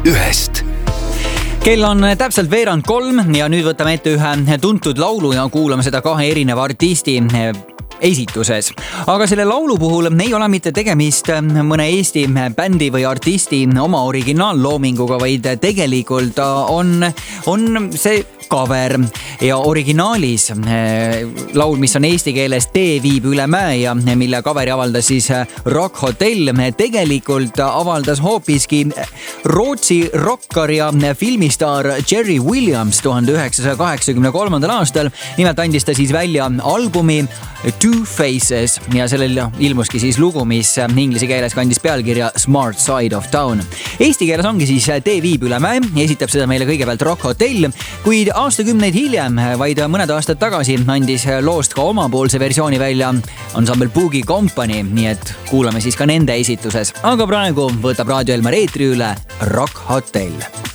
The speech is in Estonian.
ühest. Kell on täpselt 2:03 ja nüüd võtame ette ühe tuntud laulu ja kuulame seda kahe erineva artisti esituses. Aga selle laulu puhul ei ole mitte tegemist mõne Eesti bändi või artisti oma originaalloominguga, vaid tegelikult on see cover ja originaalis laul, mis on eesti keeles Tee viib üle mäe ja mille coveri avaldas siis Rock Hotel, tegelikult avaldas hoopiski Rootsi rokkar ja filmistaar Jerry Williams 1983. aastal. Nimelt andis ta siis välja albumi Two Faces ja sellel ilmuski siis lugu, mis inglise keeles kandis pealkirja Smart Side of Town. Eesti keeles ongi siis Tee viib üle mäe, esitab seda meile kõigepealt Rock Hotel, kuid aastakümneid hiljem, vaid mõned aastad tagasi, andis loost ka omapoolse versiooni välja ansambel Boogie Company, nii et kuulame siis ka nende esituses. Aga praegu võtab Raadio Elmar eetri üle Rock Hotel.